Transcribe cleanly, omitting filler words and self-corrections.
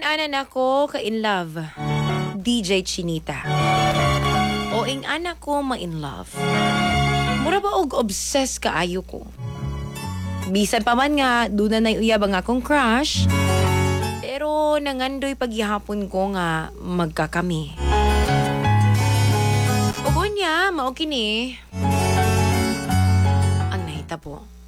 anan ako ka in love. DJ Chinita. O ing anak ko ma-in love. Mura ba og obsessed kaayo ko? Bisan pa man nga, doon na uyab ang akong crush. Pero nangandoy paghihapon ko nga magkakami. O niya, mao kini ang nahitabo.